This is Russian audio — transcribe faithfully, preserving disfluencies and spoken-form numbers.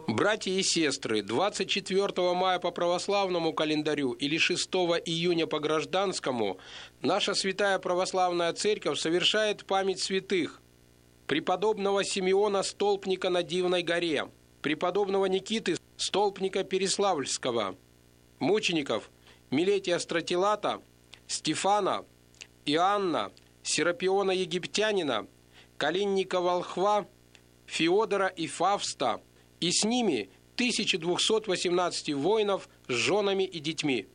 Братья и сестры, двадцать четвёртого мая по православному календарю или шестого июня по гражданскому наша Святая Православная Церковь совершает память святых: преподобного Симеона Столпника на Дивной горе, преподобного Никиты Столпника Переславльского, мучеников Милетия Стратилата, Стефана, Иоанна, Серапиона Египтянина, Калинника Волхва, Феодора и Фавста, и с ними тысяча двести восемнадцать воинов с женами и детьми.